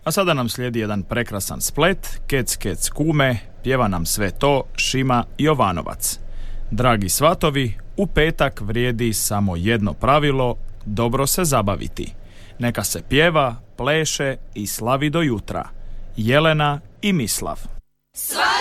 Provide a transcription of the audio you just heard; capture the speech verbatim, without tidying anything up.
A sada nam slijedi jedan prekrasan splet, Kec, kec, kume, pjeva nam sve to Šima Jovanovac. Dragi svatovi, u petak vrijedi samo jedno pravilo, dobro se zabaviti. Neka se pjeva, pleše i slavi do jutra. Jelena i Mislav.